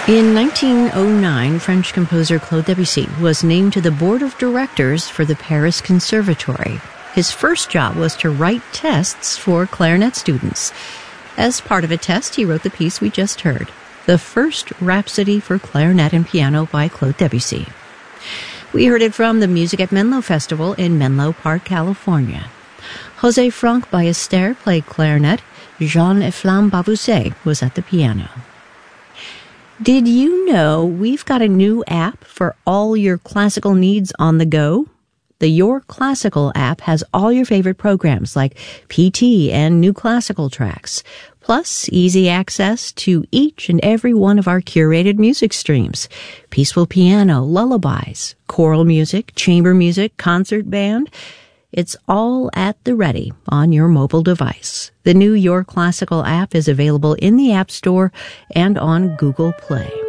In 1909, French composer Claude Debussy was named to the board of directors for the Paris Conservatory. His first job was to write tests for clarinet students. As part of a test, he wrote the piece we just heard, the first Rhapsody for Clarinet and Piano by Claude Debussy. We heard it from the Music at Menlo Festival in Menlo Park, California. José Franck Ballester played clarinet. Jean Eflamme Bavouzet was at the piano. Did you know we've got a new app for all your classical needs on the go? The Your Classical app has all your favorite programs like PT and New Classical Tracks, plus easy access to each and every one of our curated music streams: peaceful piano, lullabies, choral music, chamber music, concert band. It's all at the ready on your mobile device. The new Your Classical app is available in the App Store and on Google Play.